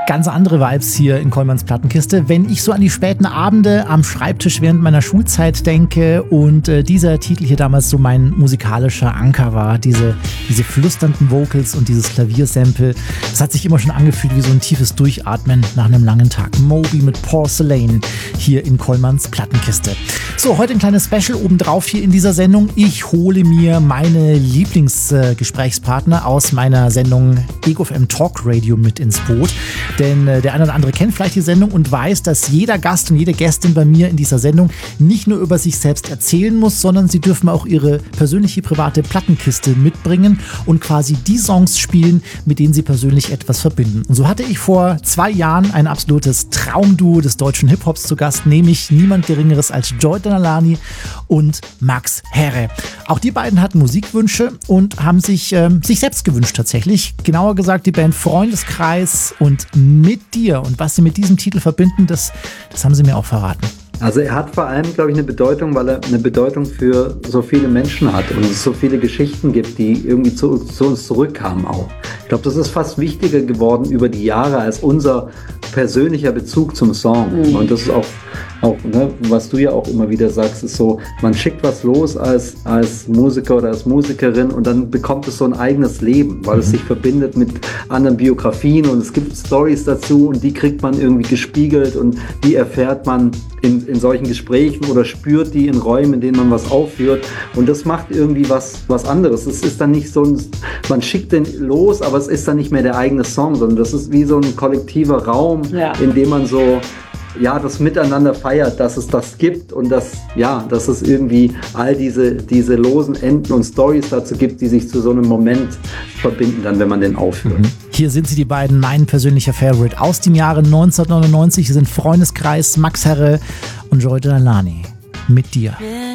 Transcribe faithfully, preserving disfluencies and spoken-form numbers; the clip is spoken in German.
Ganz andere Vibes hier in Kollmanns Plattenkiste. Wenn ich so an die späten Abende am Schreibtisch während meiner Schulzeit denke und äh, dieser Titel hier damals so mein musikalischer Anker war, diese, diese flüsternden Vocals und dieses Klaviersample, das hat sich immer schon angefühlt wie so ein tiefes Durchatmen nach einem langen Tag. Moby mit Porcelain hier in Kollmanns Plattenkiste. So, heute ein kleines Special obendrauf hier in dieser Sendung. Ich hole mir meine Lieblingsgesprächspartner äh, aus meiner Sendung Ego F M Talk Radio mit ins Boot. Denn äh, der eine oder andere kennt vielleicht die Sendung und weiß, dass jeder Gast und jede Gästin bei mir in dieser Sendung nicht nur über sich selbst erzählen muss, sondern sie dürfen auch ihre persönliche private Plattenkiste mitbringen und quasi die Songs spielen, mit denen sie persönlich etwas verbinden. Und so hatte ich vor zwei Jahren ein absolutes Traumduo des deutschen Hip-Hops zu Gast, nämlich niemand Geringeres als Joy Dannalani und Max Herre. Auch die beiden hatten Musikwünsche und haben sich, ähm, sich selbst gewünscht tatsächlich. Genauer gesagt die Band Freundeskreis und Mit dir. Und was sie mit diesem Titel verbinden, das, das haben sie mir auch verraten. Also er hat vor allem, glaube ich, eine Bedeutung, weil er eine Bedeutung für so viele Menschen hat und es so viele Geschichten gibt, die irgendwie zu, zu uns zurückkamen auch. Ich glaube, das ist fast wichtiger geworden über die Jahre als unser persönlicher Bezug zum Song. Mhm. Und das ist auch, auch ne, was du ja auch immer wieder sagst, ist so, man schickt was los als, als Musiker oder als Musikerin und dann bekommt es so ein eigenes Leben, weil mhm. es sich verbindet mit anderen Biografien und es gibt Storys dazu und die kriegt man irgendwie gespiegelt und die erfährt man in, in solchen Gesprächen oder spürt die in Räumen, in denen man was aufführt und das macht irgendwie was, was anderes. Es ist dann nicht so ein, man schickt den los, aber es ist dann nicht mehr der eigene Song, sondern das ist wie so ein kollektiver Raum, ja. in dem man so ja, das Miteinander feiert, dass es das gibt und dass, ja, dass es irgendwie all diese, diese losen Enden und Storys dazu gibt, die sich zu so einem Moment verbinden, dann, wenn man den aufhört. Mhm. Hier sind sie, die beiden, mein persönlicher Favorite aus dem Jahre neunzehnhundertneunundneunzig. Hier sind Freundeskreis, Max Herre und Joy Dannalani. Mit dir.